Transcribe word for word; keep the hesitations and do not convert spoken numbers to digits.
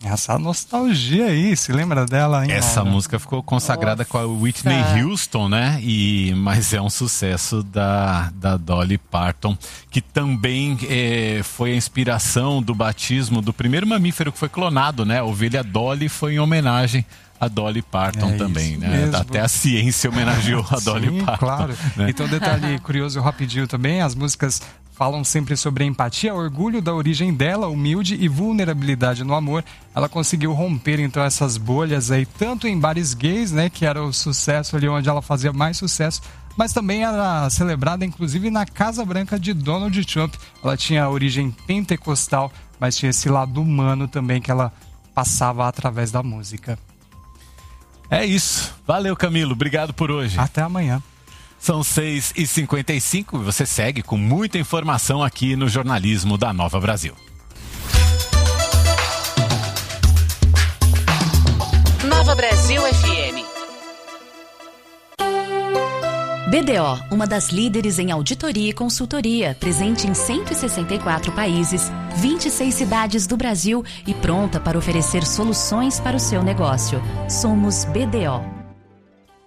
Essa nostalgia aí, se lembra dela, hein? Essa Olha. música ficou consagrada Nossa. com a Whitney Houston, né? E, mas é um sucesso da, da Dolly Parton, que também é, foi a inspiração do batismo do primeiro mamífero que foi clonado, né? A ovelha Dolly foi em homenagem a Dolly Parton é também, né? Mesmo. Até a ciência homenageou a Dolly Sim, Parton. Claro. Né? Então, detalhe curioso rapidinho também, as músicas falam sempre sobre a empatia, orgulho da origem dela, humilde e vulnerabilidade no amor. Ela conseguiu romper, então, essas bolhas aí, tanto em bares gays, né, que era o sucesso ali onde ela fazia mais sucesso, mas também era celebrada, inclusive, na Casa Branca de Donald Trump. Ela tinha a origem pentecostal, mas tinha esse lado humano também que ela passava através da música. É isso. Valeu, Camilo. Obrigado por hoje. Até amanhã. São seis e cinquenta e cinco e você segue com muita informação aqui no jornalismo da Nova Brasil. Nova Brasil F M. B D O, uma das líderes em auditoria e consultoria, presente em cento e sessenta e quatro países, vinte e seis cidades do Brasil e pronta para oferecer soluções para o seu negócio. Somos B D O.